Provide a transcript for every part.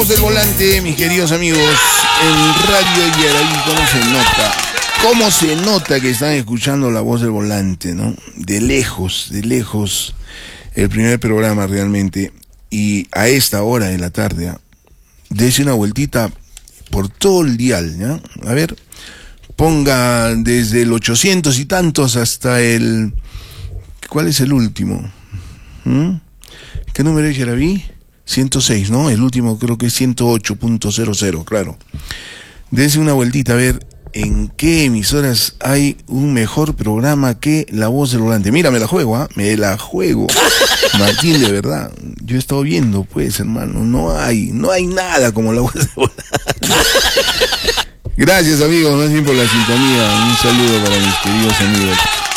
Del volante, mis queridos amigos, en Radio Yaraví, ¿cómo se nota que están escuchando la voz del volante, ¿no? De lejos, el primer programa realmente, y a esta hora de la tarde, dése una vueltita por todo el dial, ¿ya? A ver, ponga desde el 800 y tantos hasta el... ¿Cuál es el último? ¿Qué número es Yaraví? 106, ¿no? El último creo que es 108.00, claro. Dense una vueltita a ver en qué emisoras hay un mejor programa que La Voz del Volante. Mira, me la juego, me la juego. Martín, de verdad. Yo he estado viendo, pues, hermano. No hay nada como La Voz del Volante. Gracias, amigos, más bien por la sintonía. Un saludo para mis queridos amigos.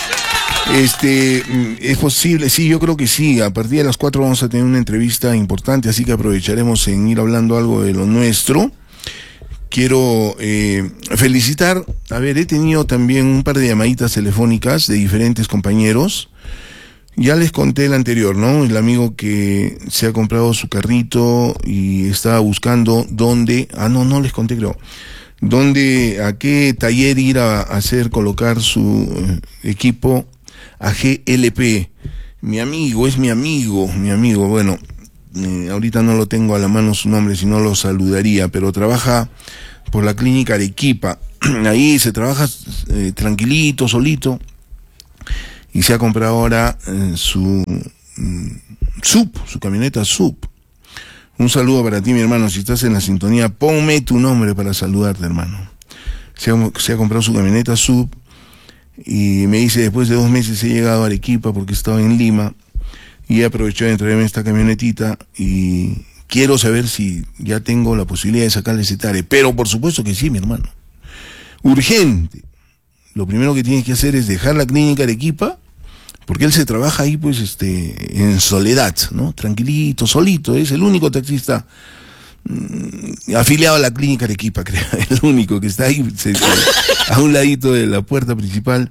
Es posible, sí, yo creo que sí. A partir de las 4 vamos a tener una entrevista importante, así que aprovecharemos en ir hablando algo de lo nuestro. Quiero felicitar, he tenido también un par de llamaditas telefónicas de diferentes compañeros. Ya les conté el anterior, ¿no? El amigo que se ha comprado su carrito y estaba buscando dónde, no les conté, creo. A qué taller ir a hacer colocar su equipo a GLP. Mi amigo, bueno, ahorita no lo tengo a la mano su nombre, si no lo saludaría, pero trabaja por la clínica Arequipa. Ahí se trabaja tranquilito, solito, y se ha comprado ahora su camioneta SUV. Un saludo para ti, mi hermano. Si estás en la sintonía, ponme tu nombre para saludarte, hermano. Se ha comprado su camioneta SUV y me dice, después de 2 meses he llegado a Arequipa porque estaba en Lima y he aprovechado de traerme esta camionetita y quiero saber si ya tengo la posibilidad de sacarle ese tare. Pero por supuesto que sí, mi hermano. Urgente. Lo primero que tienes que hacer es dejar la clínica Arequipa, porque él se trabaja ahí, pues, en soledad, ¿no? Tranquilito, solito, es el único taxista afiliado a la clínica Arequipa, creo, el único que está ahí, a un ladito de la puerta principal,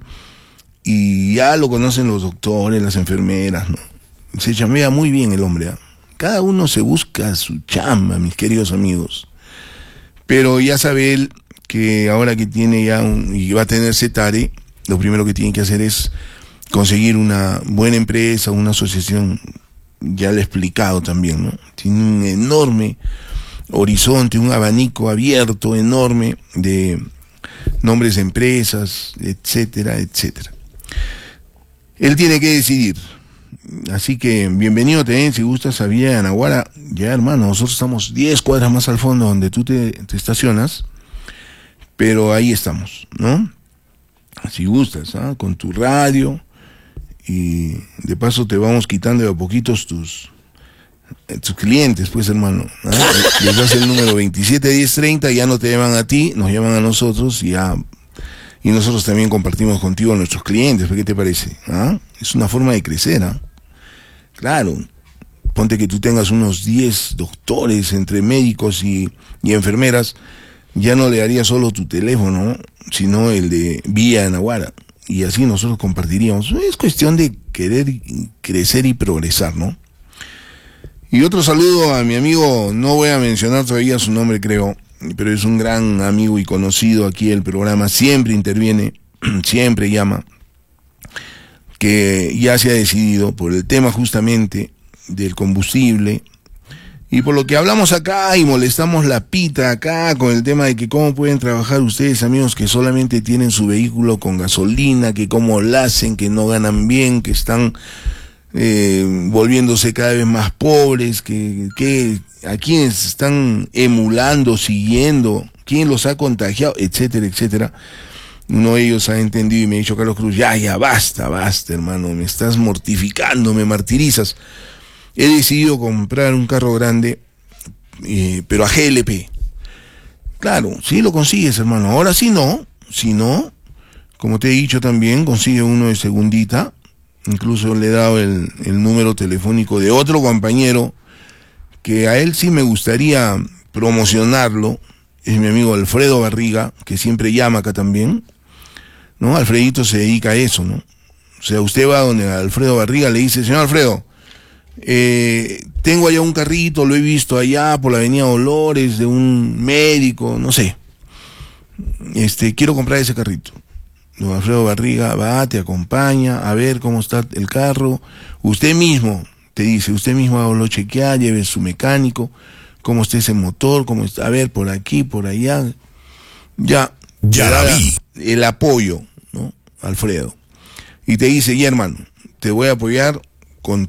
y ya lo conocen los doctores, las enfermeras, ¿no? Se chambea muy bien el hombre, ¿eh? Cada uno se busca su chamba, mis queridos amigos, pero ya sabe él que ahora que tiene ya y va a tener Cetare, lo primero que tiene que hacer es conseguir una buena empresa, una asociación. Ya le he explicado también, ¿no? Tiene un enorme horizonte, un abanico abierto enorme de nombres de empresas, etcétera, etcétera. Él tiene que decidir. Así que bienvenido también, si gustas, a Villa de Anaguara. Ya, hermano, nosotros estamos 10 cuadras más al fondo donde tú te estacionas, pero ahí estamos, ¿no? Si gustas, con tu radio, y de paso te vamos quitando de a poquitos tus clientes, pues, hermano, les das el número 271030, ya no te llaman a ti, nos llaman a nosotros, y nosotros también compartimos contigo a nuestros clientes. ¿Qué te parece? Es una forma de crecer, claro. Ponte que tú tengas unos 10 doctores entre médicos y enfermeras, ya no le darías solo tu teléfono, sino el de Villa de Anaguara, y así nosotros compartiríamos. Es cuestión de querer crecer y progresar, ¿no? Y otro saludo a mi amigo, no voy a mencionar todavía su nombre, creo, pero es un gran amigo y conocido aquí del programa, siempre interviene, siempre llama, que ya se ha decidido por el tema justamente del combustible, y por lo que hablamos acá y molestamos la pita acá con el tema de que cómo pueden trabajar ustedes, amigos, que solamente tienen su vehículo con gasolina, que cómo la hacen, que no ganan bien, que están volviéndose cada vez más pobres, que a quienes están emulando, siguiendo, quién los ha contagiado, etcétera, etcétera. Uno de ellos ha entendido y me ha dicho: Carlos Cruz, ya basta, hermano, me estás mortificando, me martirizas. He decidido comprar un carro grande, pero a GLP. Claro, sí lo consigues, hermano. Ahora sí no, si no, como te he dicho también, consigue uno de segundita. Incluso le he dado el número telefónico de otro compañero que a él sí me gustaría promocionarlo. Es mi amigo Alfredo Barriga, que siempre llama acá también, ¿no? Alfredito se dedica a eso, ¿no? O sea, usted va donde Alfredo Barriga, le dice: señor Alfredo, tengo allá un carrito, lo he visto allá por la avenida Dolores, de un médico, no sé. Quiero comprar ese carrito. Don Alfredo Barriga va, te acompaña a ver cómo está el carro. Usted mismo te dice, usted mismo lo chequea, lleve su mecánico, cómo está ese motor, cómo está, a ver, por aquí, por allá. Ya la vi. El apoyo, ¿no? Alfredo. Y te dice, ya hermano, te voy a apoyar con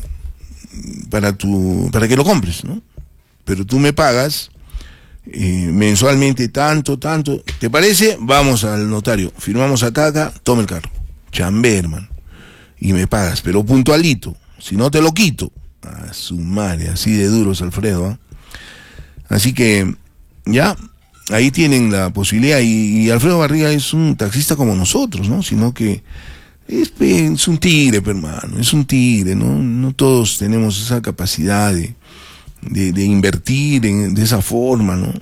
para que lo compres, ¿no? Pero tú me pagas mensualmente tanto, ¿te parece? Vamos al notario, firmamos acá, toma el carro, chambé, hermano, y me pagas, pero puntualito, si no te lo quito. A su madre, así de duros, Alfredo, ¿eh? Así que, ya, ahí tienen la posibilidad, y Alfredo Barriga es un taxista como nosotros, ¿no? Sino que es un tigre, hermano, es un tigre, ¿no? No todos tenemos esa capacidad de invertir de esa forma, ¿no?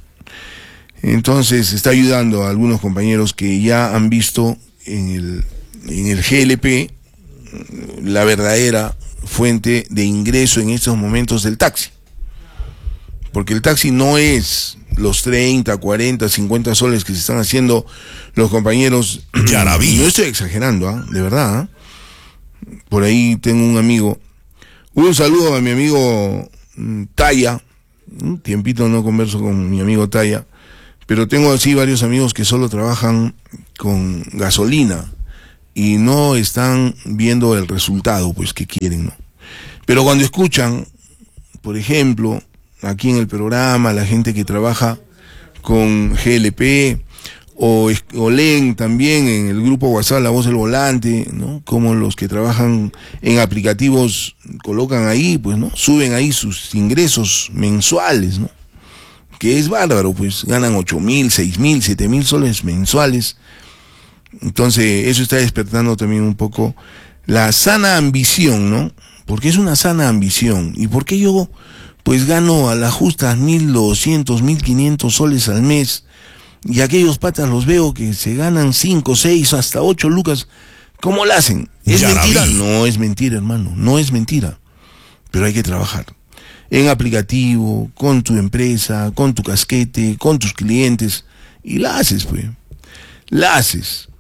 Entonces está ayudando a algunos compañeros que ya han visto en el GLP la verdadera fuente de ingreso en estos momentos del taxi. Porque el taxi no es los 30, 40, 50 soles que se están haciendo los compañeros. Ya la vi. No estoy exagerando, ¿eh? De verdad, ¿eh? Por ahí tengo un amigo. Un saludo a mi amigo Taya. Un tiempito no converso con mi amigo Taya. Pero tengo así varios amigos que solo trabajan con gasolina y no están viendo el resultado, pues, que quieren, ¿no? Pero cuando escuchan, por ejemplo, aquí en el programa, la gente que trabaja con GLP, o leen también en el grupo WhatsApp La Voz del Volante, ¿no? Como los que trabajan en aplicativos colocan ahí, pues, ¿no? Suben ahí sus ingresos mensuales, ¿no? Que es bárbaro, pues, ganan 8.000, 6.000, 7.000 soles mensuales. Entonces, eso está despertando también un poco la sana ambición, ¿no? Porque es una sana ambición. ¿Y por qué yo, pues, gano a la justa 1.200, 1.500 soles al mes? Y aquellos patas los veo que se ganan 5, 6, hasta 8 lucas. ¿Cómo lo hacen? ¿Es mentira? No es mentira, hermano. No es mentira. Pero hay que trabajar. En aplicativo, con tu empresa, con tu casquete, con tus clientes. Y la haces, pues. La haces.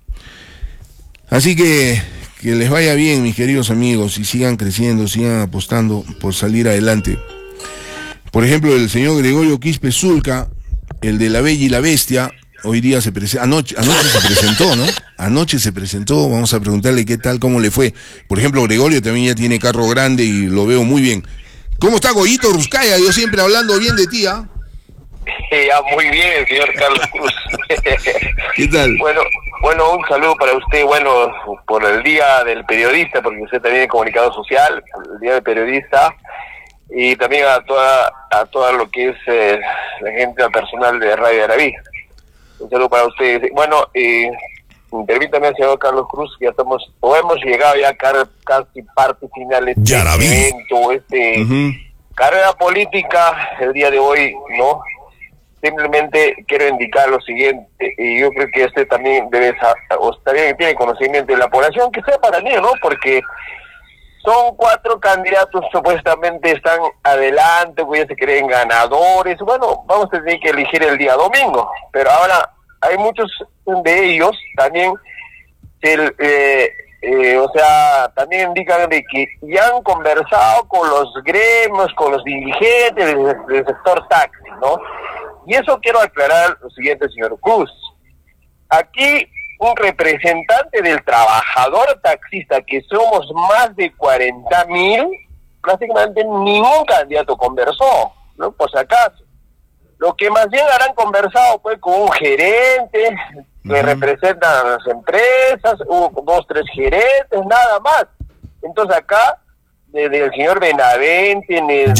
Así que les vaya bien, mis queridos amigos, y sigan creciendo, sigan apostando por salir adelante. Por ejemplo, el señor Gregorio Quispe Zulca, el de La Bella y la Bestia, hoy día se presentó, anoche se presentó, ¿no? Anoche se presentó, vamos a preguntarle qué tal, cómo le fue. Por ejemplo, Gregorio también ya tiene carro grande y lo veo muy bien. ¿Cómo está Goyito Ruscaya? Yo siempre hablando bien de ti, ¿ah? Ya, muy bien, señor Carlos Cruz. ¿Qué tal? Bueno, un saludo para usted, bueno, por el Día del Periodista, porque usted también es comunicador social, el Día del Periodista, y también a toda lo que es la gente al personal de Radio Yaraví. Un saludo para ustedes. Bueno, permítame, señor Carlos Cruz, que ya hemos llegado ya casi parte final de este evento, carrera política el día de hoy, ¿no? Simplemente quiero indicar lo siguiente, y yo creo que usted también también tiene conocimiento de la población, que sepa también, ¿no? Porque son 4 candidatos, supuestamente están adelante, pues ya se creen ganadores. Bueno, vamos a tener que elegir el día domingo, pero ahora hay muchos de ellos también, también indican de que ya han conversado con los gremios, con los dirigentes del sector taxi, ¿no? Y eso quiero aclarar lo siguiente, señor Cruz. Aquí un representante del trabajador taxista, que somos más de 40.000, prácticamente ningún candidato conversó, ¿no? Por si acaso. Lo que más bien habrán conversado fue con un gerente que representa a las empresas, 2, 3 gerentes, nada más. Entonces acá, desde el señor Benavente,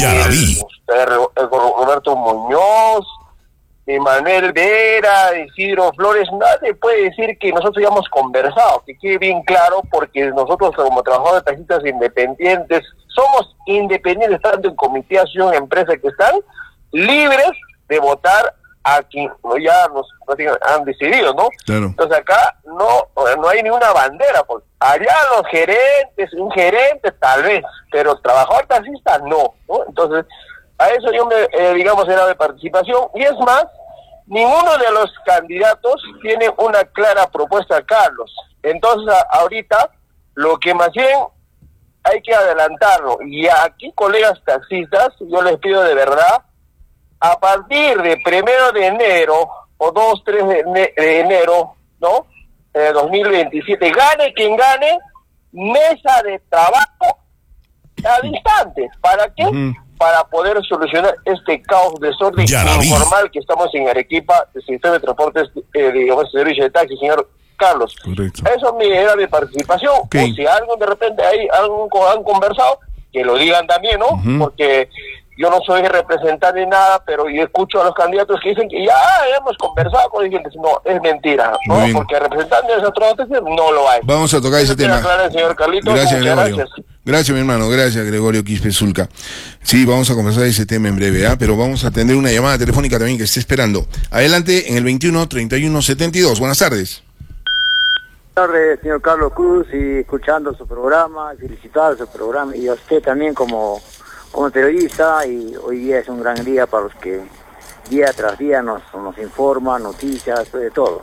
Roberto Muñoz, Manuel Vera, Isidro Flores, nadie puede decir que nosotros ya hemos conversado, que quede bien claro, porque nosotros como trabajadores taxistas independientes, somos independientes tanto en comité, asociación, empresa, que están libres de votar a quien ya nos han decidido, ¿no? Claro. Entonces acá no hay ninguna bandera, pues. Allá los gerentes, un gerente tal vez, pero trabajador taxista no, ¿no? Entonces, a eso yo digamos, era de participación, y es más, ninguno de los candidatos tiene una clara propuesta, Carlos. Entonces, ahorita, lo que más bien hay que adelantarlo, y aquí, colegas taxistas, yo les pido de verdad, a partir de 1 de enero, o 2, 3 de enero, ¿no?, 2027, gane quien gane, mesa de trabajo a distantes. ¿Para qué? Para poder solucionar este caos, desorden informal que estamos en Arequipa, el sistema de transportes, digamos, servicio de taxi, señor Carlos. Correcto. Eso era mi participación. Okay. O si algo de repente han conversado, que lo digan también, ¿no? Porque yo no soy representante ni nada, pero yo escucho a los candidatos que dicen que ya hemos conversado con dirigentes. No, es mentira, ¿no? Porque representantes de nuestros no lo hay. Vamos a tocar ese tema. Señor Carlitos, gracias, Gregorio. Gracias, mi hermano. Gracias, Gregorio Quispe Zulca. Sí, vamos a conversar ese tema en breve, pero vamos a atender una llamada telefónica también que esté esperando. Adelante en el 21-31-72. Buenas tardes. Buenas tardes, señor Carlos Cruz, y escuchando su programa, felicitar su programa, y a usted también como periodista, y hoy día es un gran día para los que día tras día nos informan, noticias, de todo.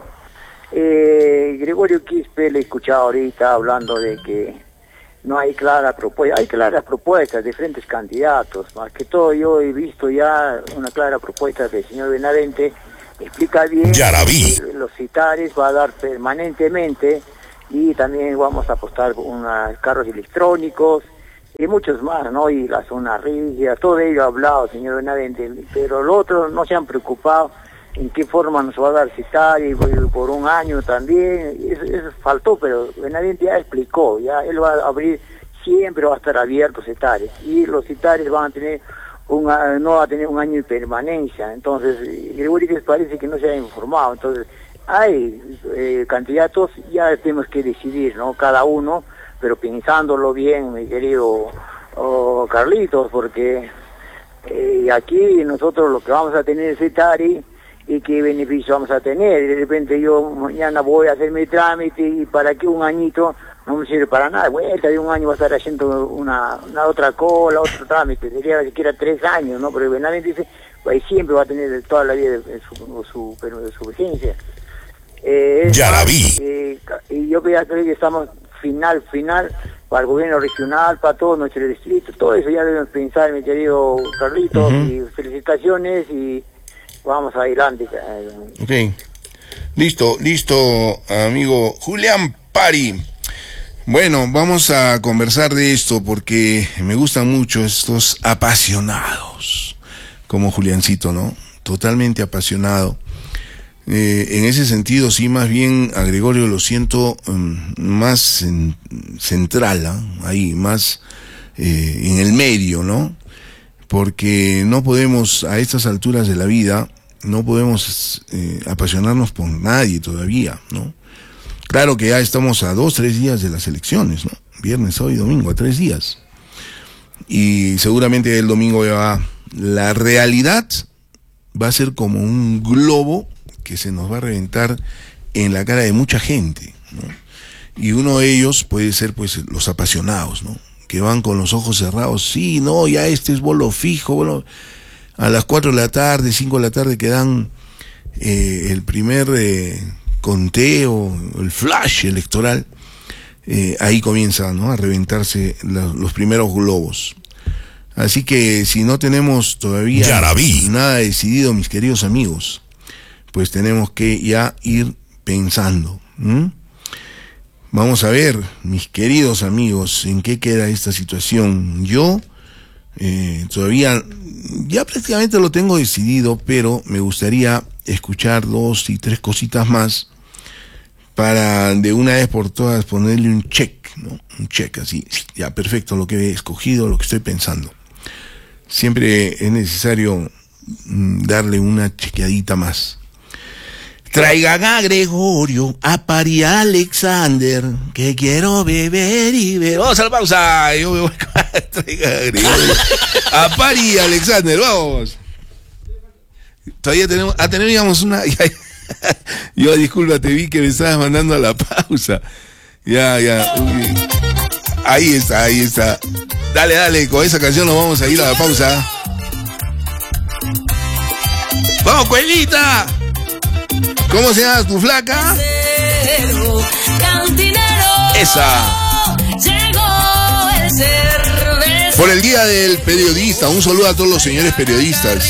Gregorio Quispe le he escuchado ahorita hablando de que no hay clara propuesta, hay claras propuestas de diferentes candidatos, más que todo yo he visto ya una clara propuesta del señor Benavente, explica bien que los citares va a dar permanentemente, y también vamos a apostar unos carros electrónicos, y muchos más, ¿no? Y la zona rígida, todo ello ha hablado, señor Benavente, pero los otros no se han preocupado en qué forma nos va a dar citar, y por un año también, eso faltó, pero Benavente ya explicó, ya él va a abrir, siempre va a estar abierto citares, y los citares van a tener no va a tener un año de permanencia. Entonces, Gregorio que parece que no se ha informado, entonces hay candidatos, ya tenemos que decidir, ¿no? Cada uno, pero pensándolo bien, mi querido Carlitos, porque aquí nosotros lo que vamos a tener es CETARI, y qué beneficio vamos a tener. Y de repente yo mañana voy a hacer mi trámite, y para qué un añito no me sirve para nada. Vuelta de un año va a estar haciendo una otra cola, otro trámite, sería siquiera 3 años, ¿no? Pero Benavente dice, pues siempre va a tener toda la vida su vigencia. Ya la vi. Y yo creo que estamos final para el gobierno regional, para todo nuestro distrito, todo eso ya debemos pensar, mi querido Carlitos, y felicitaciones, y vamos adelante. Ok, listo, amigo Julián Pari. Bueno, vamos a conversar de esto porque me gustan mucho estos apasionados, como Juliancito, ¿no? Totalmente apasionado. En ese sentido, sí, más bien a Gregorio lo siento más central, ahí, más en el medio, ¿no? Porque no podemos, a estas alturas de la vida, no podemos apasionarnos por nadie todavía, ¿no? Claro que ya estamos a 2, 3 días de las elecciones, ¿no? Viernes, sábado y domingo, a 3 días. Y seguramente el domingo la realidad va a ser como un globo que se nos va a reventar en la cara de mucha gente, ¿no? Y uno de ellos puede ser, pues, los apasionados, ¿no? Que van con los ojos cerrados, sí, no, ya este es bolo fijo, bueno, a las 4 de la tarde, 5 de la tarde que dan el primer conteo, el flash electoral, ahí comienza, ¿no?, a reventarse los primeros globos. Así que si no tenemos todavía nada decidido, mis queridos amigos, pues tenemos que ya ir pensando. Vamos a ver, mis queridos amigos, en qué queda esta situación. Yo todavía ya prácticamente lo tengo decidido, pero me gustaría escuchar 2 y 3 cositas más para de una vez por todas ponerle un check, ¿no? Un check así, ya perfecto, lo que he escogido, lo que estoy pensando. Siempre es necesario darle una chequeadita más. Traigan a Gregorio, a Pari Alexander, que quiero beber y beber. Vamos a la pausa. Yo me voy a Traigan a Gregorio, a Pari Alexander, vamos. Todavía teníamos una... Yo, disculpa, te vi que me estabas mandando a la pausa. Ya. Uy. Ahí está. Dale, con esa canción nos vamos a ir a la pausa. ¡Vamos, Cuelita! ¿Cómo se llama tu flaca? Esa. Por el Día del Periodista, un saludo a todos los señores periodistas.